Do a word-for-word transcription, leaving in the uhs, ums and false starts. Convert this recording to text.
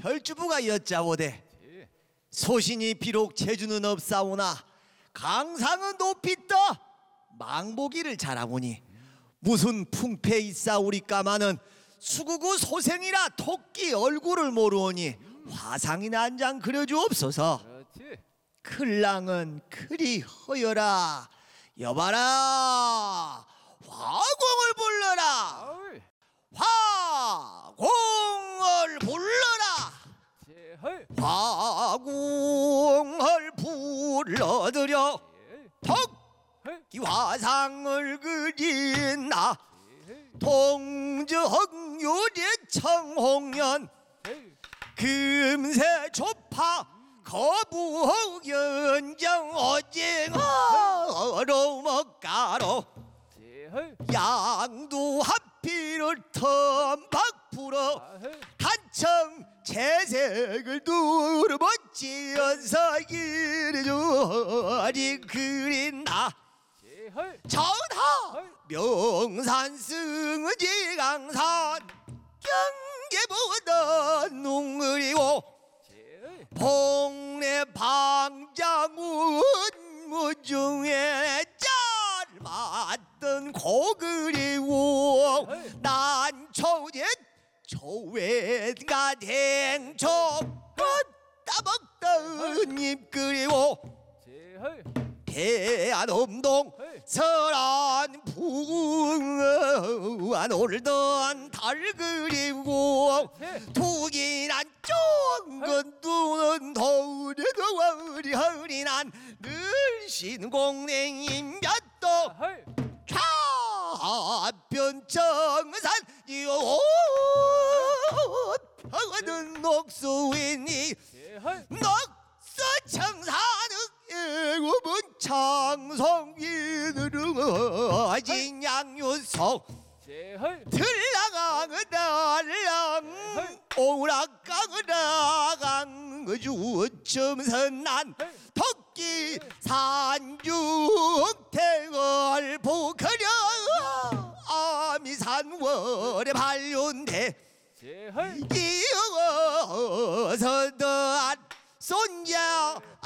혈주부가 여짜오되 소신이 비록 재주는 없사오나 강상은 높이 떠 망보기를 잘하오니 무슨 풍패 있사오리까마는 수구구 소생이라 토끼 얼굴을 모르오니 화상이나 한 장 그려주옵소서. 그렇지. 클랑은 그리 허여라. 여봐라 화공을 불러라. 어이. 화공을 불러라. 제헐. 화공을 불러들여 예. 덕 이 화상을 그린다. 예. 동정요리 청홍년 예. 금세 조파 거부연정 오징어로 먹가로 제헐. 양두 하피를 텀박 불어 아헐. 한청 채색을 두루번지어서 이리저리 그린다. 제헐. 전하 명산 승지강산 경계보다 눈물이고 제헐. 봉래 방장운 무중에 짧았던 고그리고 난초제 초외가 댕초 따먹던 입 그리고 제헐. 대안엄동 설안 부안 올던 달 그리고 두기난 쫑건 두는 더우려도 허리 허리 난 늘신공냉인 몇도 헐. 좌편 청산 이오 하거든 녹수이니 제헐. 녹수 청산은 애고문 창성이들은 진양유성 제헐. 들라강은 달랑 오락강은 주춤선난 토끼 산중택을 보커려 아미산월에 발륜대 제헐. 이어서 더한 손자